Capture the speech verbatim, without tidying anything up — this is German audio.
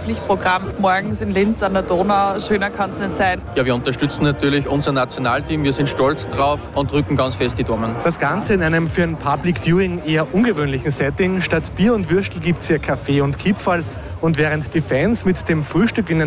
Pflichtprogramm. Morgens in Linz an der Donau, schöner kann es nicht sein. Ja, wir unterstützen natürlich unser Nationalteam, wir sind stolz drauf und drücken ganz fest die Daumen. Das Ganze in einem für ein Public Viewing eher ungewöhnlichen Setting. Statt Bier und Würstel gibt es hier Kaffee und Kipferl. Und während die Fans mit dem Frühstück in